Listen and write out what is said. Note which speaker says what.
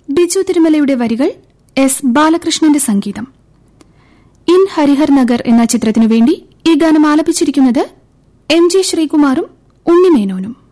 Speaker 1: ബിജു തിരുമലയുടെ വരികൾ, എസ് ബാലകൃഷ്ണന്റെ സംഗീതം. ഇൻ ഹരിഹർ നഗർ എന്ന ചിത്രത്തിനുവേണ്ടി ഈ ഗാനം ആലപിച്ചിരിക്കുന്നത് എം ജി ശ്രീകുമാറും ഉണ്ണിമേനോനും.